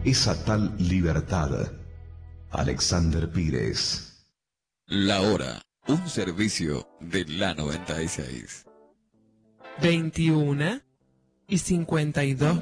esa tal libertad? Alexander Pires. La hora, un servicio de la 96. 21:52